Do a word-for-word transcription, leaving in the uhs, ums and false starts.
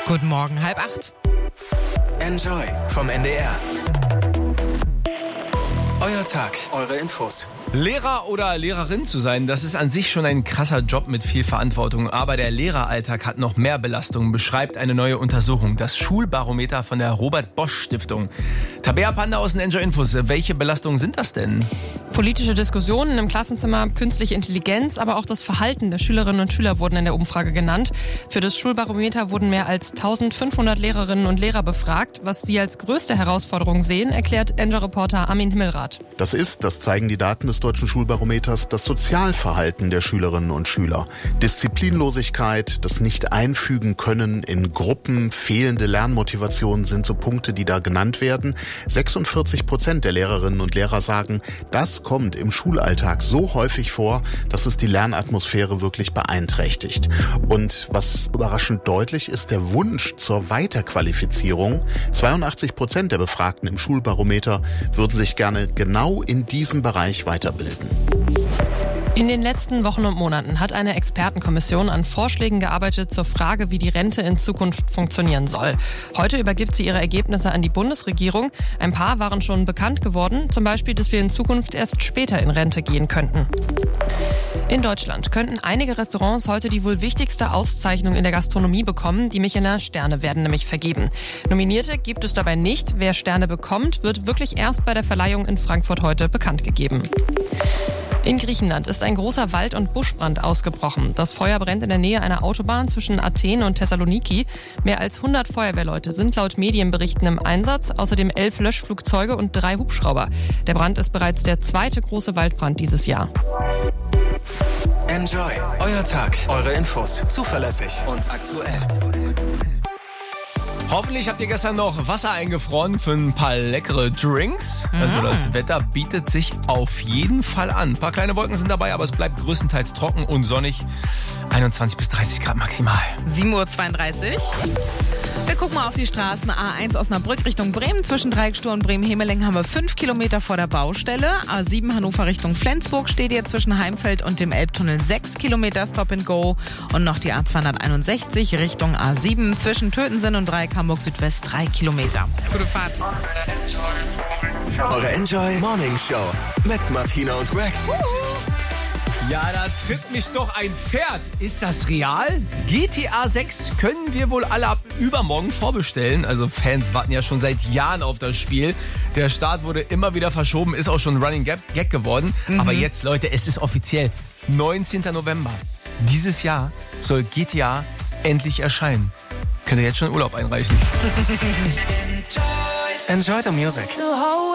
Guten Morgen, halb acht. Enjoy vom N D R. Euer Tag, eure Infos. Lehrer oder Lehrerin zu sein, das ist an sich schon ein krasser Job mit viel Verantwortung. Aber der Lehreralltag hat noch mehr Belastungen, beschreibt eine neue Untersuchung. Das Schulbarometer von der Robert-Bosch-Stiftung. Tabea Panda aus den Enjoy Infos. Welche Belastungen sind das denn? Politische Diskussionen im Klassenzimmer, künstliche Intelligenz, aber auch das Verhalten der Schülerinnen und Schüler wurden in der Umfrage genannt. Für das Schulbarometer wurden mehr als eintausendfünfhundert Lehrerinnen und Lehrer befragt. Was sie als größte Herausforderung sehen, erklärt Enjoy-Reporter Armin Himmelrath. Das ist, das zeigen die Daten des Deutschen Schulbarometers, das Sozialverhalten der Schülerinnen und Schüler. Disziplinlosigkeit, das Nicht-Einfügen können in Gruppen, fehlende Lernmotivation sind so Punkte, die da genannt werden. sechsundvierzig Prozent der Lehrerinnen und Lehrer sagen, das kommt im Schulalltag so häufig vor, dass es die Lernatmosphäre wirklich beeinträchtigt. Und was überraschend deutlich ist, der Wunsch zur Weiterqualifizierung. zweiundachtzig Prozent der Befragten im Schulbarometer würden sich gerne genau in diesem Bereich weiterbilden. In den letzten Wochen und Monaten hat eine Expertenkommission an Vorschlägen gearbeitet zur Frage, wie die Rente in Zukunft funktionieren soll. Heute übergibt sie ihre Ergebnisse an die Bundesregierung. Ein paar waren schon bekannt geworden, zum Beispiel, dass wir in Zukunft erst später in Rente gehen könnten. In Deutschland könnten einige Restaurants heute die wohl wichtigste Auszeichnung in der Gastronomie bekommen. Die Michelin-Sterne werden nämlich vergeben. Nominierte gibt es dabei nicht. Wer Sterne bekommt, wird wirklich erst bei der Verleihung in Frankfurt heute bekannt gegeben. In Griechenland ist ein großer Wald- und Buschbrand ausgebrochen. Das Feuer brennt in der Nähe einer Autobahn zwischen Athen und Thessaloniki. Mehr als hundert Feuerwehrleute sind laut Medienberichten im Einsatz, außerdem elf Löschflugzeuge und drei Hubschrauber. Der Brand ist bereits der zweite große Waldbrand dieses Jahr. Enjoy, euer Tag, eure Infos, zuverlässig und aktuell. Hoffentlich habt ihr gestern noch Wasser eingefroren für ein paar leckere Drinks. Also das Wetter bietet sich auf jeden Fall an. Ein paar kleine Wolken sind dabei, aber es bleibt größtenteils trocken und sonnig. einundzwanzig bis dreißig Grad maximal. sieben Uhr zweiunddreißig. Wir gucken mal auf die Straßen. A eins Osnabrück Richtung Bremen. Zwischen Dreieckstor und Bremen-Hemeling haben wir fünf Kilometer vor der Baustelle. A sieben Hannover Richtung Flensburg steht jetzt zwischen Heimfeld und dem Elbtunnel sechs Kilometer Stop and Go. Und noch die A zweihunderteinundsechzig Richtung A sieben zwischen Tötensen und Dreieck Hamburg Südwest drei Kilometer. Gute Fahrt. Eure Enjoy Morning Show mit Martina und Greg. Ja, da tritt mich doch ein Pferd. Ist das real? G T A sechs können wir wohl alle ab übermorgen vorbestellen. Also Fans warten ja schon seit Jahren auf das Spiel. Der Start wurde immer wieder verschoben, ist auch schon ein Running Gag geworden. Mhm. Aber jetzt, Leute, es ist offiziell. neunzehnten November. Dieses Jahr soll G T A endlich erscheinen. Könnt ihr jetzt schon Urlaub einreichen. Enjoy the music.